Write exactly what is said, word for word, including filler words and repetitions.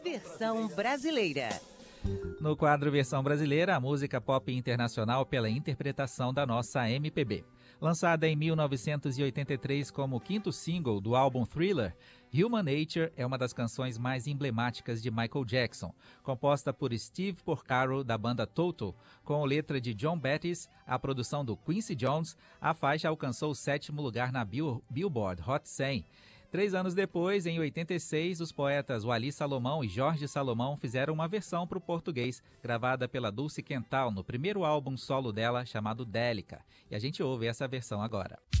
Versão brasileira. No quadro Versão Brasileira, a música pop internacional pela interpretação da nossa M P B. Lançada em mil novecentos e oitenta e três como quinto single do álbum Thriller, Human Nature é uma das canções mais emblemáticas de Michael Jackson. Composta por Steve Porcaro, da banda Toto, com letra de John Bettis, a produção do Quincy Jones, a faixa alcançou o sétimo lugar na Bill- Billboard Hot cem. Três anos depois, em oitenta e seis, os poetas Wally Salomão e Jorge Salomão fizeram uma versão para o português, gravada pela Dulce Quental no primeiro álbum solo dela, chamado Délica. E a gente ouve essa versão agora.